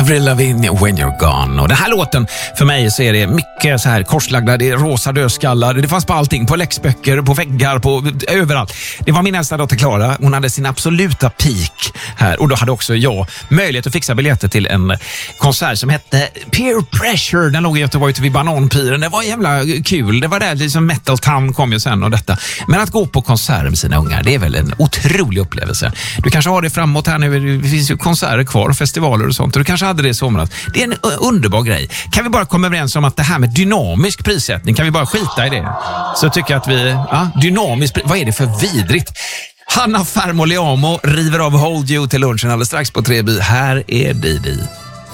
Avril Lavigne, When You're Gone. Och den här låten, för mig så är det mycket så här korslagda, det är rosa dödskallar, det fanns på allting, på läxböcker, på väggar, på överallt. Det var min äldsta dotter Klara, hon hade sin absoluta peak här, och då hade också jag möjlighet att fixa biljetter till en konsert som hette Peer Pressure. Den låg i Göteborg vid Bananpiren. Det var jävla kul, det var där liksom Metal Town kom ju sen och detta. Men att gå på konsert med sina ungar, det är väl en otrolig upplevelse. Du kanske har det framåt här nu, det finns ju konserter kvar, festivaler och sånt, och du kanske hade det i somras. Det är en underbar grej. Kan vi bara komma överens om att det här med dynamisk prissättning, kan vi bara skita i det? Så tycker jag att vi, dynamisk, vad är det för vidrigt? Hanna Fermo Leamo river av Hold You till lunchen alldeles strax på 3B. Här är Didi.